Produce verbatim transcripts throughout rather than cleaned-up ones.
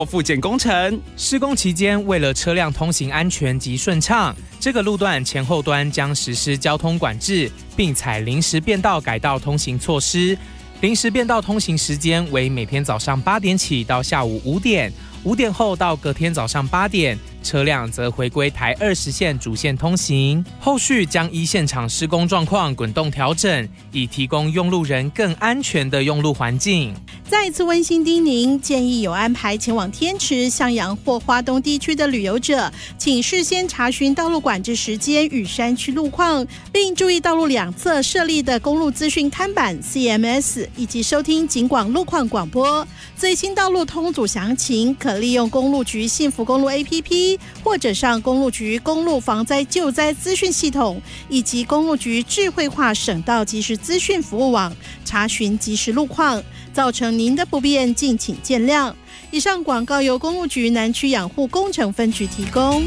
复检工程施工期间，为了车辆通行安全及顺畅，这个路段前后端将实施交通管制，并采临时变道改道通行措施。临时变道通行时间为每天早上八点起到下午五点，五点后到隔天早上八点，车辆则回归台二十线主线通行。后续将依现场施工状况滚动调整，以提供用路人更安全的用路环境。 再次温馨叮咛，建议有安排前往天池、向阳或花东地区的旅游者，请事先查询道路管制时间与山区路况，并注意道路两侧设立的公路资讯看板 C M S， 以及收听警广路况广播。最新道路通组详情，可利用公路局幸福公路 A P P， 或者上公路局公路防灾救灾资讯系统，以及公路局智慧化省道即时资讯服务网，查询即时路况。造成您的不便，敬请见谅。以上广告由公路局南区养护工程分局提供。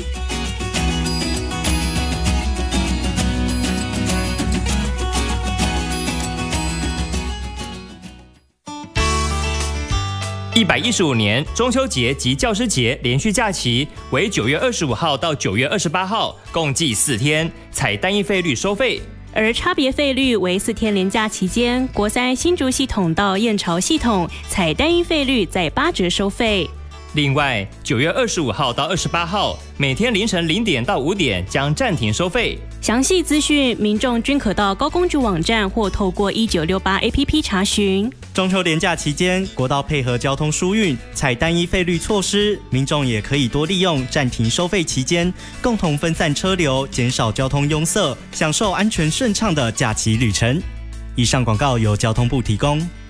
一百一十五年中秋节及教师节连续假期为九月二十五号到九月二十八号，共计四天，采单一费率收费。 而差别费率为四天连假期间，国三新竹系统到燕巢系统采单一费率在八折收费。 另外，九月二十五号到二十八号，每天凌晨零点到五点将暂停收费。 详细资讯，民众均可到高公局网站或透过一九六八 A P P 查询。 中秋连假期间，国道配合交通疏运，采单一费率措施，民众也可以多利用暂停收费期间，共同分散车流，减少交通拥塞，享受安全顺畅的假期旅程。以上广告由交通部提供。